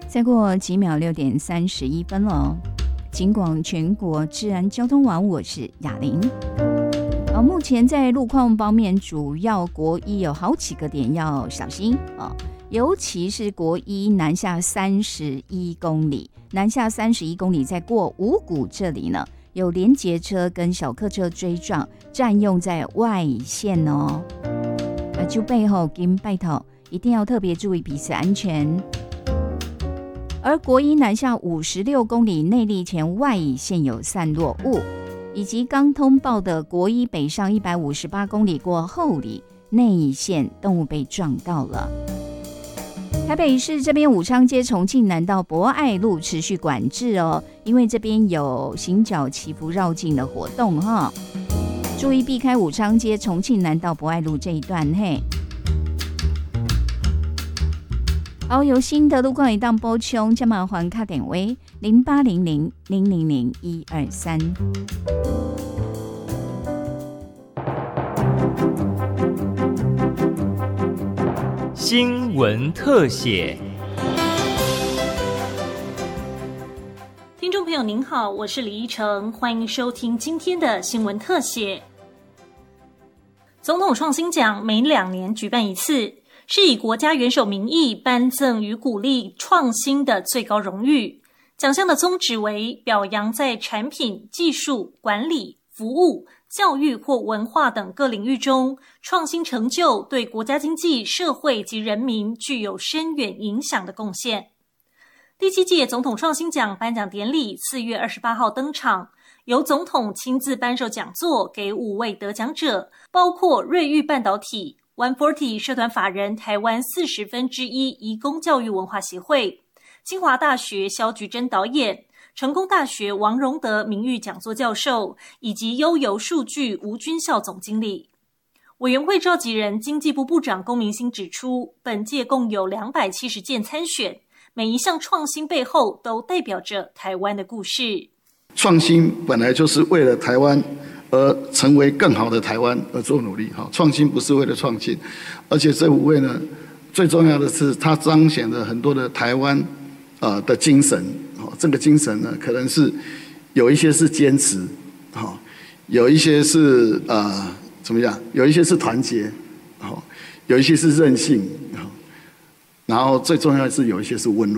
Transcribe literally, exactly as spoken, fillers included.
再过几秒，六点三十一分了。警广全国治安交通网，我是雅玲。呃，目前在路况方面，主要国一有好几个点要小心啊，尤其是国一南下三十一公里，南下三十一公里，在过五股这里呢，有连结车跟小客车追撞，占用在外线哦。呃，就背后跟拜托，一定要特别注意彼此安全。而国一南下五十六公里内坜前外乙线有散落物，以及刚通报的国一北上一百五十八公里过后里内乙线动物被撞到了。台北市这边武昌街重庆南道博爱路持续管制哦，因为这边有行脚祈福绕境的活动哈，注意避开武昌街重庆南道博爱路这一段嘿。好，有新的路况一档补充，加麻烦卡点为零八零零零零零一二三。 新闻特写。 听众朋友您好，我是李依晨，欢迎收听今天的新闻特写。总统创新奖每两年举办一次，是以国家元首名义颁赠与鼓励创新的最高荣誉。奖项的宗旨为表扬在产品、技术、管理、服务、教育或文化等各领域中创新成就对国家经济、社会及人民具有深远影响的贡献。第七届总统创新奖颁奖典礼四月二十八号登场，由总统亲自颁授讲座给五位得奖者，包括瑞昱半导体、一百四十社团法人台湾四十分之一移工教育文化协会、清华大学萧菊珍导演、成功大学王荣德名誉讲座教授，以及悠游数据吴军校总经理。委员会召集人经济部部长龚明鑫指出，本届共有两百七十件参选，每一项创新背后都代表着台湾的故事。 创新本来就是为了台湾而成为更好的台湾而做努力，创新不是为了创新，而且这五位呢，最重要的是它彰显了很多的台湾呃的精神，这个精神呢，可能是有一些是坚持，有一些是呃怎么样，有一些是团结，有一些是韧性，然后最重要的是有一些是温柔。